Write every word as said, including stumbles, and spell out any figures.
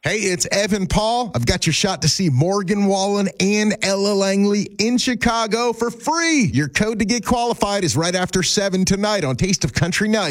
Hey, it's Evan Paul. I've got your shot to see Morgan Wallen and Ella Langley in Chicago for free. Your code to get qualified is right after seven tonight on Taste of Country Night.